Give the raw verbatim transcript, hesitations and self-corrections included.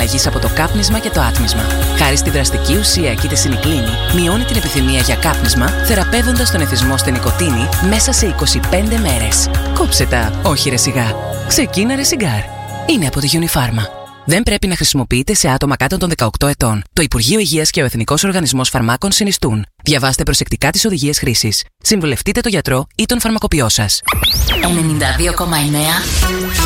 αλλαγής από το κάπνισμα και το άτμισμα. Χάρη στη δραστική ουσία κητεσινικλίνη, μειώνει την επιθυμία για κάπνισμα, θεραπεύοντας τον εθισμό στη νοικοτήνη μέσα σε είκοσι πέντε μέρες. Κόψε τα, όχι ρε σιγά. Ξεκίνα ρε σιγκάρ. Είναι από τη Unifarma. Δεν πρέπει να χρησιμοποιείται σε άτομα κάτω των δεκαοκτώ ετών. Το Υπουργείο Υγείας και ο Εθνικός Οργανισμός Φαρμάκων συνιστούν. Διαβάστε προσεκτικά τις οδηγίες χρήσης. Συμβουλευτείτε τον γιατρό ή τον φαρμακοποιό σας. ενενήντα δύο κόμμα εννέα